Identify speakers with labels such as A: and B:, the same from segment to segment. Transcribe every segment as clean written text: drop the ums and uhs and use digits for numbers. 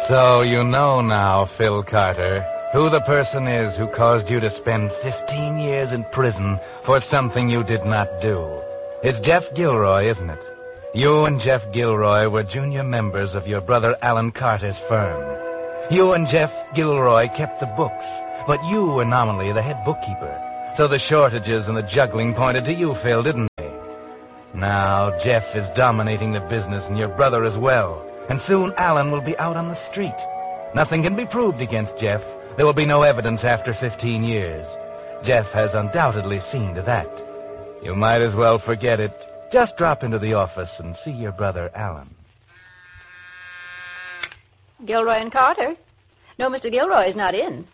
A: So you know now, Phil Carter, who the person is who caused you to spend 15 years in prison for something you did not do. It's Jeff Gilroy, isn't it? You and Jeff Gilroy were junior members of your brother Alan Carter's firm. You and Jeff Gilroy kept the books, but you were nominally the head bookkeeper. So the shortages and the juggling pointed to you, Phil, didn't they? Now Jeff is dominating the business and your brother as well. And soon Alan will be out on the street. Nothing can be proved against Jeff. There will be no evidence after 15 years. Jeff has undoubtedly seen to that. You might as well forget it. Just drop into the office and see your brother Alan.
B: Gilroy and Carter? No, Mr. Gilroy is not in.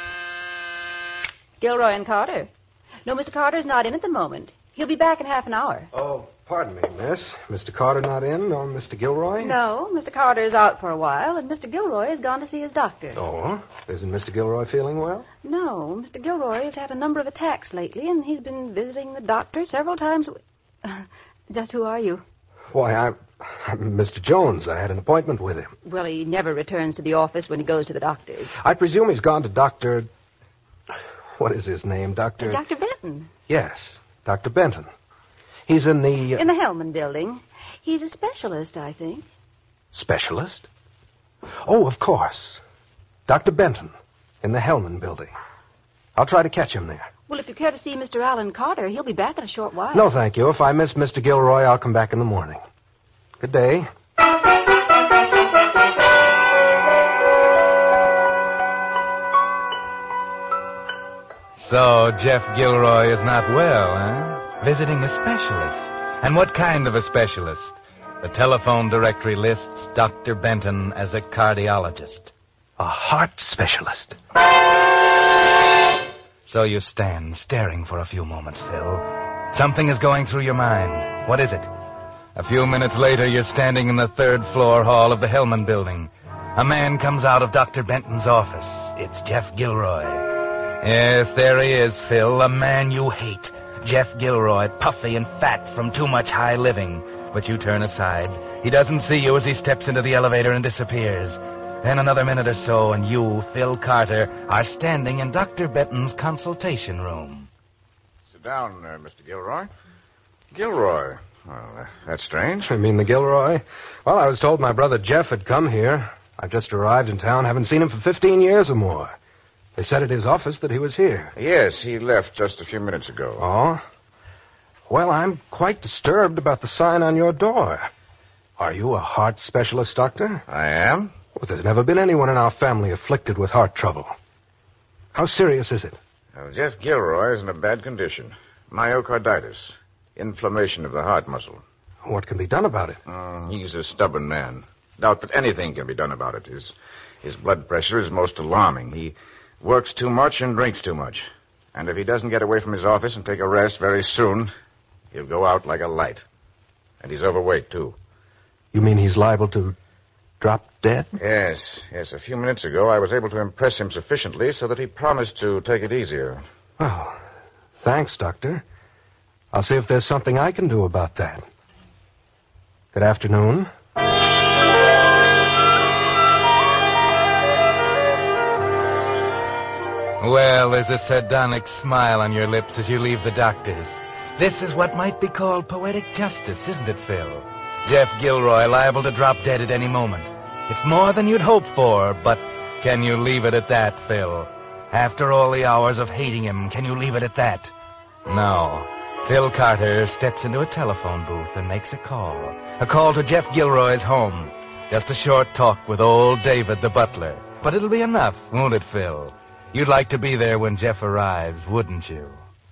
B: Gilroy and Carter? No, Mr. Carter's not in at the moment. He'll be back in half an hour.
C: Oh, pardon me, miss. Mr. Carter not in, or Mr. Gilroy?
B: No, Mr. Carter is out for a while, and Mr. Gilroy has gone to see his doctor.
C: Oh? Isn't Mr. Gilroy feeling well?
B: No, Mr. Gilroy has had a number of attacks lately, and he's been visiting the doctor several times. Just who are you?
C: Why, I'm Mr. Jones. I had an appointment with him.
B: Well, he never returns to the office when he goes to the doctor's.
C: I presume he's gone to Dr. What is his name, Dr.
B: Dr. Benton.
C: Yes, Dr. Benton. He's in the...
B: In the Hellman building. He's a specialist, I think.
C: Specialist? Oh, of course. Dr. Benton, in the Hellman building. I'll try to catch him there.
B: Well, if you care to see Mr. Alan Carter, he'll be back in a short while.
C: No, thank you. If I miss Mr. Gilroy, I'll come back in the morning. Good day.
A: So Jeff Gilroy is not well, huh? Visiting a specialist. And what kind of a specialist? The telephone directory lists Dr. Benton as a cardiologist.
C: A heart specialist.
A: So you stand staring for a few moments, Phil. Something is going through your mind. What is it? A few minutes later, you're standing in the third-floor hall of the Hellman building. A man comes out of Dr. Benton's office. It's Jeff Gilroy. Yes, there he is, Phil, a man you hate. Jeff Gilroy, puffy and fat from too much high living. But you turn aside. He doesn't see you as he steps into the elevator and disappears. Then another minute or so, and you, Phil Carter, are standing in Dr. Benton's consultation room.
D: Sit down, Mr. Gilroy. Gilroy? Well, that's strange.
C: I mean the Gilroy? Well, I was told my brother Jeff had come here. I've just arrived in town, haven't seen him for 15 years or more. They said at his office that he was here.
D: Yes, he left just a few minutes ago.
C: Oh? Well, I'm quite disturbed about the sign on your door. Are you a heart specialist, doctor?
D: I am.
C: Well, there's never been anyone in our family afflicted with heart trouble. How serious is it?
D: Well, Jeff Gilroy is in a bad condition. Myocarditis. Inflammation of the heart muscle.
C: What can be done about it?
D: He's a stubborn man. Doubt that anything can be done about it. His blood pressure is most alarming. He works too much and drinks too much. And if he doesn't get away from his office and take a rest very soon, he'll go out like a light. And he's overweight, too.
C: You mean he's liable to drop dead?
D: Yes. A few minutes ago, I was able to impress him sufficiently so that he promised to take it easier.
C: Oh, thanks, Doctor. I'll see if there's something I can do about that. Good afternoon.
A: Well, there's a sardonic smile on your lips as you leave the doctor's. This is what might be called poetic justice, isn't it, Phil? Jeff Gilroy liable to drop dead at any moment. It's more than you'd hoped for, but can you leave it at that, Phil? After all the hours of hating him, can you leave it at that? No. Phil Carter steps into a telephone booth and makes a call. A call to Jeff Gilroy's home. Just a short talk with old David the butler. But it'll be enough, won't it, Phil? You'd like to be there when Jeff arrives, wouldn't you?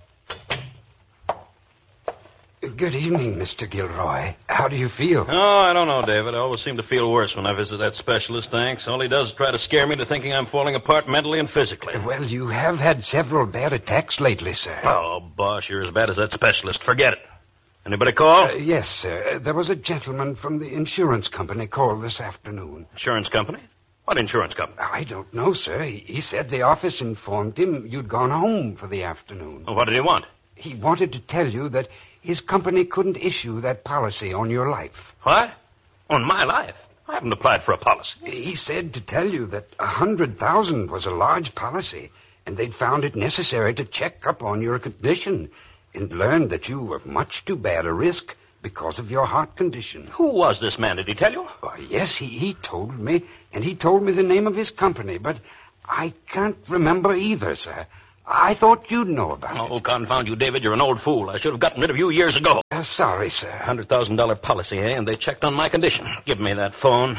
E: Good evening, Mr. Gilroy. How do you feel?
F: Oh, I don't know, David. I always seem to feel worse when I visit that specialist, thanks. All he does is try to scare me into thinking I'm falling apart mentally and physically.
E: Well, you have had several bad attacks lately, sir.
F: Oh, boss, you're as bad as that specialist. Forget it. Anybody call?
E: Yes, sir. There was a gentleman from the insurance company called this afternoon.
F: Insurance company? What insurance company?
E: I don't know, sir. He said the office informed him you'd gone home for the afternoon.
F: Well, what did he want?
E: He wanted to tell you that his company couldn't issue that policy on your life.
F: What? On my life? I haven't applied for a policy.
E: He said to tell you that 100,000 was a large policy, and they'd found it necessary to check up on your condition and learned that you were much too bad a risk because of your heart condition.
F: Who was this man? Did he tell you?
E: Yes, he told me, and he told me the name of his company, but I can't remember either, sir. I thought you'd know about it.
F: Oh, confound you, David. You're an old fool. I should have gotten rid of you years ago.
E: Sorry, sir.
F: $100,000 policy, eh? And they checked on my condition. Give me that phone.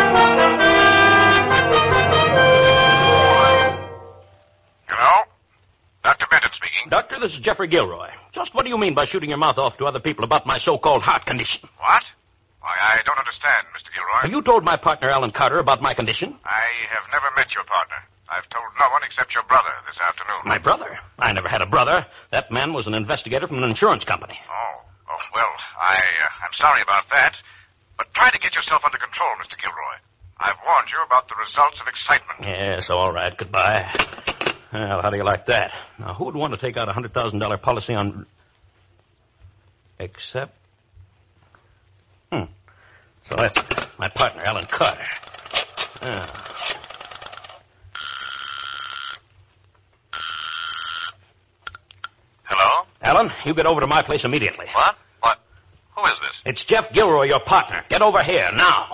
D: Hello? Dr. Benton speaking.
F: Doctor, this is Jeffrey Gilroy. Just what do you mean by shooting your mouth off to other people about my so-called heart condition?
D: What? Why, I don't understand, Mr. Gilroy.
F: Have you told my partner, Alan Carter, about my condition?
D: I have never met your partner. I've told no one except your brother this afternoon.
F: My brother? I never had a brother. That man was an investigator from an insurance company.
D: Oh, well, I'm sorry about that. But try to get yourself under control, Mr. Gilroy. I've warned you about the results of excitement.
F: Yes, all right. Goodbye. Well, how do you like that? Now, who would want to take out a $100,000 policy on... Except... So that's my partner, Alan Carter.
D: Hello?
F: Alan, you get over to my place immediately.
D: What? What? Who is this?
F: It's Jeff Gilroy, your partner. Get over here, now.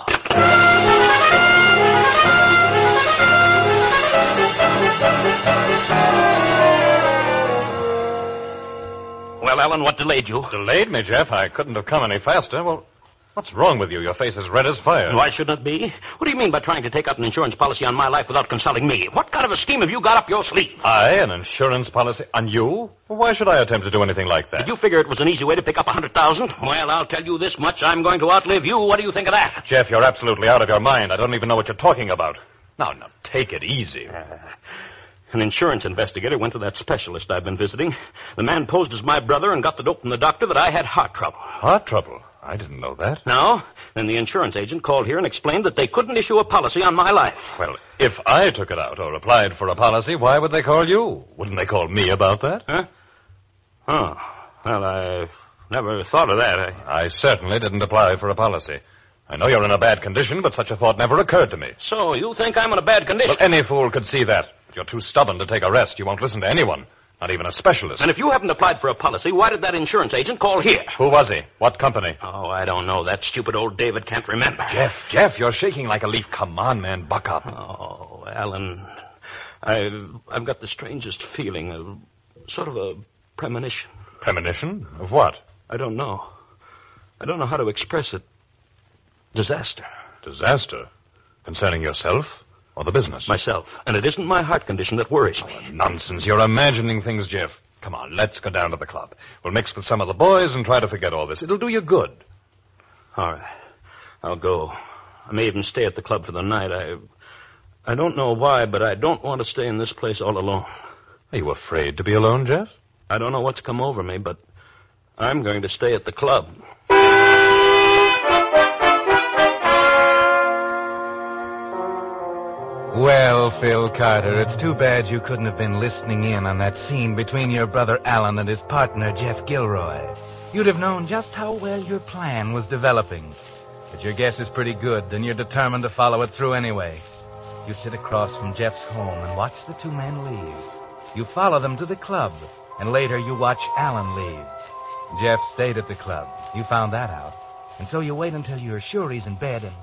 F: Well, Alan, what delayed you?
G: Delayed me, Jeff? I couldn't have come any faster. Well, what's wrong with you? Your face is red as fire.
F: Why shouldn't it be? What do you mean by trying to take out an insurance policy on my life without consulting me? What kind of a scheme have you got up your sleeve?
G: An insurance policy on you? Well, why should I attempt to do anything like that?
F: Did you figure it was an easy way to pick up $100,000? Well, I'll tell you this much. I'm going to outlive you. What do you think of that?
G: Jeff, you're absolutely out of your mind. I don't even know what you're talking about. Now, take it easy.
F: An insurance investigator went to that specialist I've been visiting. The man posed as my brother and got the dope from the doctor that I had heart trouble.
G: Heart trouble? I didn't know that.
F: No? Then the insurance agent called here and explained that they couldn't issue a policy on my life.
G: Well, if I took it out or applied for a policy, why would they call you? Wouldn't they call me about that?
F: Huh? Oh. Well, I never thought of that.
G: I certainly didn't apply for a policy. I know you're in a bad condition, but such a thought never occurred to me.
F: So you think I'm in a bad condition?
G: Well, any fool could see that. You're too stubborn to take a rest. You won't listen to anyone, not even a specialist.
F: And if you haven't applied for a policy, why did that insurance agent call here?
G: Who was he? What company?
F: Oh, I don't know. That stupid old David can't remember.
G: Jeff, you're shaking like a leaf. Come on, man, buck up.
F: Oh, Alan, I've got the strangest feeling, sort of a premonition.
G: Premonition? Of what?
F: I don't know. I don't know how to express it. Disaster.
G: Disaster? Concerning yourself or the business?
F: Myself. And it isn't my heart condition that worries me.
G: Oh, nonsense. You're imagining things, Jeff. Come on, let's go down to the club. We'll mix with some of the boys and try to forget all this. It'll do you good.
F: All right. I'll go. I may even stay at the club for the night. I don't know why, but I don't want to stay in this place all alone.
G: Are you afraid to be alone, Jeff?
F: I don't know what's come over me, but I'm going to stay at the club.
A: Well, Phil Carter, it's too bad you couldn't have been listening in on that scene between your brother Alan and his partner, Jeff Gilroy. You'd have known just how well your plan was developing. But your guess is pretty good, and you're determined to follow it through anyway. You sit across from Jeff's home and watch the two men leave. You follow them to the club, and later you watch Alan leave. Jeff stayed at the club. You found that out. And so you wait until you're sure he's in bed and...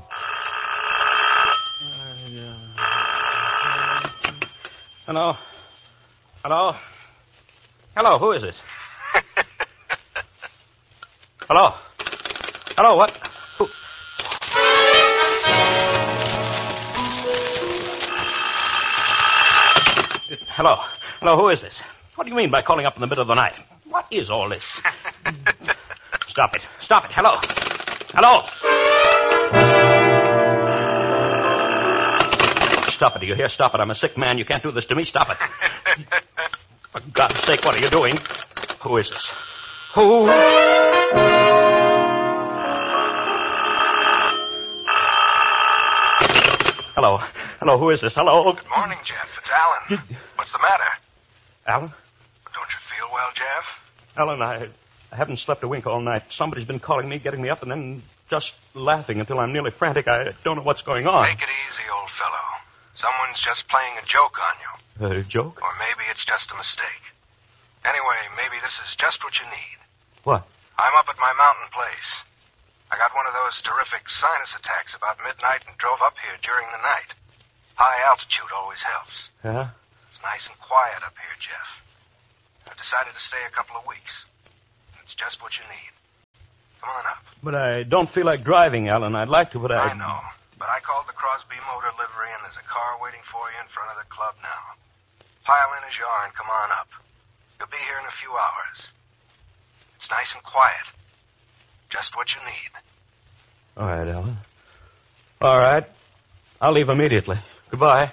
F: Hello? Hello? Hello, who is this? Hello? Hello, what? Who? Hello? Hello, who is this? What do you mean by calling up in the middle of the night? What is all this? Stop it. Stop it. Hello? Hello? Stop it, do you hear? Stop it. I'm a sick man. You can't do this to me. Stop it. For God's sake, what are you doing? Who is this? Who? Hello. Hello, who is this? Hello?
C: Good morning, Jeff. It's Alan. What's the matter?
F: Alan?
C: Don't you feel well, Jeff?
F: Alan, I haven't slept a wink all night. Somebody's been calling me, getting me up, and then just laughing until I'm nearly frantic. I don't know what's going on.
C: Take it easy, old fellow. Someone's just playing a joke on you.
F: A joke?
C: Or maybe it's just a mistake. Anyway, maybe this is just what you need.
F: What?
C: I'm up at my mountain place. I got one of those terrific sinus attacks about midnight and drove up here during the night. High altitude always helps.
F: Yeah?
C: It's nice and quiet up here, Jeff. I've decided to stay a couple of weeks. It's just what you need. Come on up.
F: But I don't feel like driving, Alan. I'd like to, but
C: I know. But I called the Crosby Motor Livery, and there's a car waiting for you in front of the club now. Pile in as you are and come on up. You'll be here in a few hours. It's nice and quiet. Just what you need.
F: All right, Alan. All right. I'll leave immediately. Goodbye.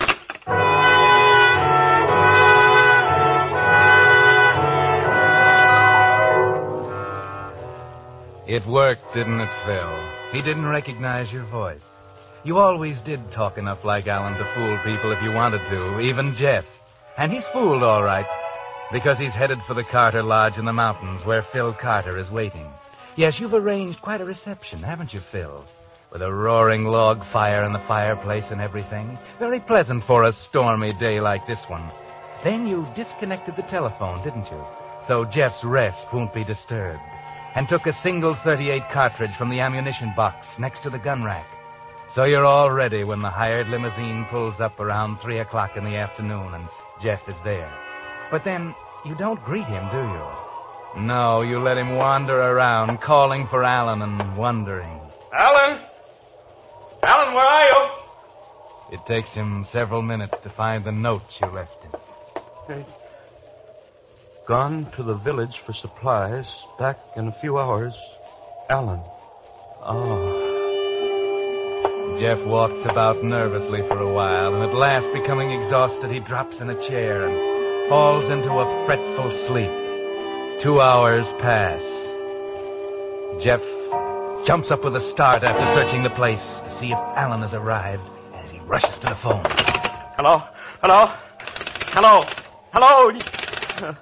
A: It worked, didn't it, Phil? He didn't recognize your voice. You always did talk enough like Alan to fool people if you wanted to, even Jeff. And he's fooled all right, because he's headed for the Carter Lodge in the mountains where Phil Carter is waiting. Yes, you've arranged quite a reception, haven't you, Phil? With a roaring log fire in the fireplace and everything. Very pleasant for a stormy day like this one. Then you disconnected the telephone, didn't you? So Jeff's rest won't be disturbed. And took a single .38 cartridge from the ammunition box next to the gun rack. So you're all ready when the hired limousine pulls up around 3 o'clock in the afternoon and Jeff is there. But then you don't greet him, do you? No, you let him wander around, calling for Alan and wondering.
F: Alan? Alan, where are you?
A: It takes him several minutes to find the note you left him.
F: Hey. Gone to the village for supplies. Back in a few hours. Alan. Oh.
A: Jeff walks about nervously for a while, and at last, becoming exhausted, he drops in a chair and falls into a fretful sleep. 2 hours pass. Jeff jumps up with a start after searching the place to see if Alan has arrived as he rushes to the phone.
F: Hello? Hello? Hello? Hello?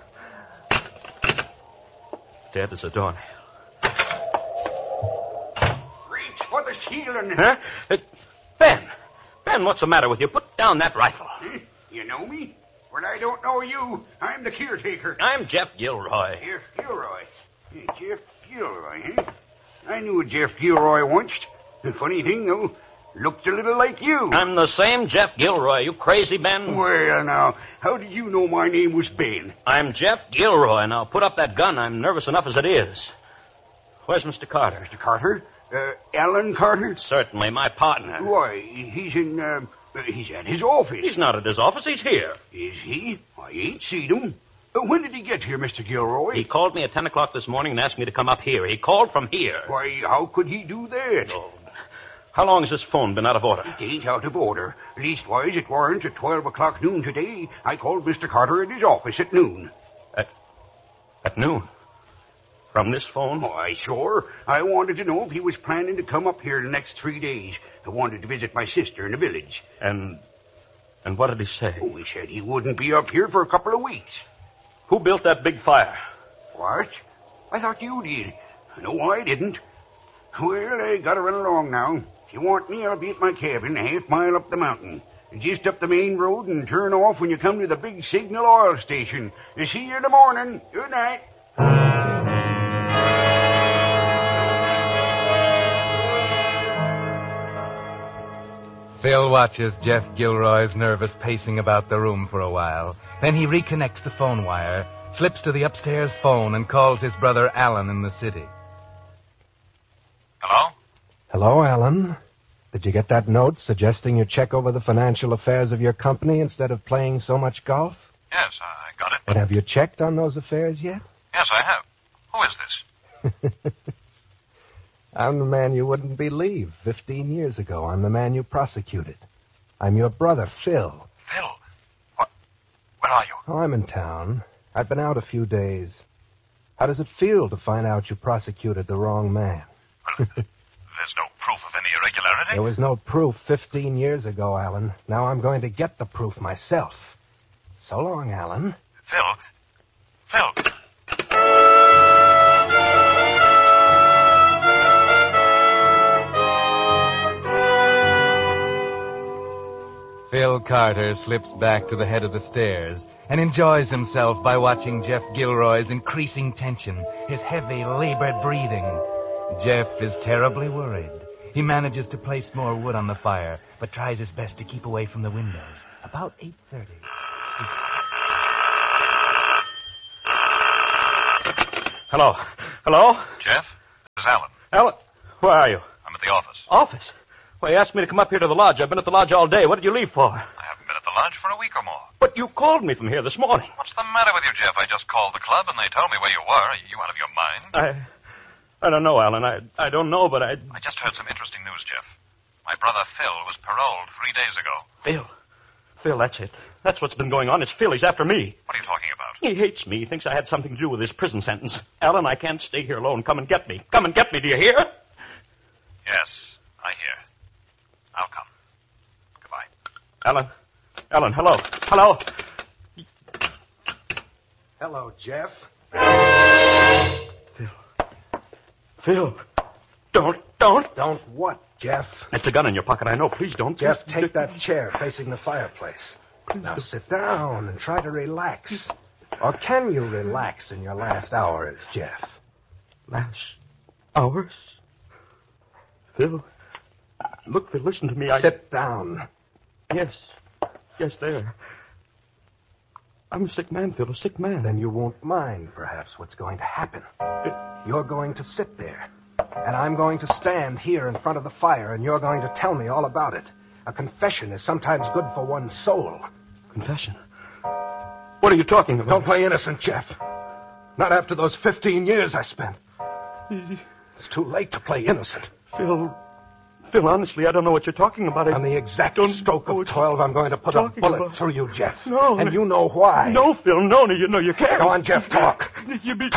F: Dead as a doornail.
E: Reach for the ceiling.
F: Huh? Ben, what's the matter with you? Put down that rifle.
E: You know me? Well, I don't know you. I'm the caretaker.
F: I'm Jeff Gilroy.
E: Jeff Gilroy. Jeff Gilroy, eh? I knew a Jeff Gilroy once. The funny thing, though, looked a little like you.
F: I'm the same Jeff Gilroy. You crazy, Ben?
E: Well, now, how did you know my name was Ben?
F: I'm Jeff Gilroy. Now, put up that gun. I'm nervous enough as it is. Where's Mr. Carter?
E: Mr. Carter? Alan Carter?
F: Certainly, my partner.
E: Why, he's at his office.
F: He's not at his office. He's here.
E: Is he? I ain't seen him. When did he get here, Mr. Gilroy?
F: He called me at 10 o'clock this morning and asked me to come up here. He called from here.
E: Why, how could he do that?
F: Oh. How long has this phone been out of order?
E: It ain't out of order. Leastwise, it weren't at 12 o'clock noon today. I called Mr. Carter at his office at noon.
F: At noon? From this phone?
E: Why, sure. I wanted to know if he was planning to come up here the next 3 days. I wanted to visit my sister in the village.
F: And what did he say?
E: Oh, he said he wouldn't be up here for a couple of weeks.
F: Who built that big fire?
E: What? I thought you did. No, I didn't. Well, I gotta run along now. If you want me, I'll be at my cabin a half-mile up the mountain. Just up the main road and turn off when you come to the big Signal oil station. See you in the morning. Good night.
A: Phil watches Jeff Gilroy's nervous pacing about the room for a while. Then he reconnects the phone wire, slips to the upstairs phone, and calls his brother Alan in the city.
G: Hello?
C: Hello, Alan. Did you get that note suggesting you check over the financial affairs of your company instead of playing so much golf?
G: Yes, I got it.
C: And have you checked on those affairs yet?
G: Yes, I have. Who is this?
C: I'm the man you wouldn't believe. 15 years ago, I'm the man you prosecuted. I'm your brother, Phil.
G: Phil? What? Where are you?
C: Oh, I'm in town. I've been out a few days. How does it feel to find out you prosecuted the wrong man?
G: Well, there's no proof of any irregularity.
C: There was no proof 15 years ago, Alan. Now I'm going to get the proof myself. So long, Alan.
G: Phil?
A: Phil Carter slips back to the head of the stairs and enjoys himself by watching Jeff Gilroy's increasing tension, his heavy, labored breathing. Jeff is terribly worried. He manages to place more wood on the fire, but tries his best to keep away from the windows. About 8:30.
F: Hello? Hello?
H: Jeff, this is Alan.
F: Alan? Where are you?
H: I'm at the office.
F: Office? Well, you asked me to come up here to the lodge. I've been at the lodge all day. What did you leave for?
H: I haven't been at the lodge for a week or more.
F: But you called me from here this morning.
H: What's the matter with you, Jeff? I just called the club and they told me where you were. Are you out of your mind?
F: I don't know, Alan. I don't know, but I
H: just heard some interesting news, Jeff. My brother Phil was paroled 3 days ago.
F: Phil, that's it. That's what's been going on. It's Phil. He's after me.
H: What are you talking about?
F: He hates me. He thinks I had something to do with his prison sentence. Alan, I can't stay here alone. Come and get me. Come and get me. Do you hear?
H: Yes, I hear. I'll come. Goodbye.
F: Alan, hello. Hello.
I: Hello, Jeff.
F: Phil. Don't.
I: Don't what, Jeff?
F: That's the gun in your pocket. I know. Please don't.
I: Jeff, take that chair facing the fireplace. Now sit down and try to relax. Or can you relax in your last hours, Jeff?
F: Last hours? Phil. Look, Phil, listen to me.
I: Sit down.
F: Yes, there. I'm a sick man, Phil, a sick man.
I: Then you won't mind, perhaps, what's going to happen. You're going to sit there, and I'm going to stand here in front of the fire, and you're going to tell me all about it. A confession is sometimes good for one's soul.
F: Confession? What are you talking about?
I: Don't play innocent, Jeff. Not after those 15 years I spent. It's too late to play innocent.
F: Phil, honestly, I don't know what you're talking about.
I: On the exact stroke of 12, I'm going to put a bullet through you, Jeff.
F: No.
I: And you know why.
F: No, Phil, no, you know you can't.
I: Go on, Jeff, talk.